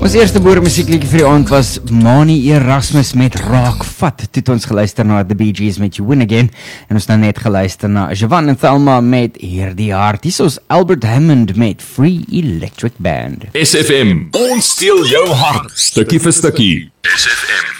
Ons eerste boermusiekliedjie vir die aand was Mani Erasmus met Raakvat. Toe ons geluister na The Bee Gees met You Win Again. En ons nou net geluister na Siobhan en Thelma met Hierdie Hart. Hier is Albert Hammond met Free Electric Band. SFM, ons steel jou hart, stukkie vir stukkie. SFM.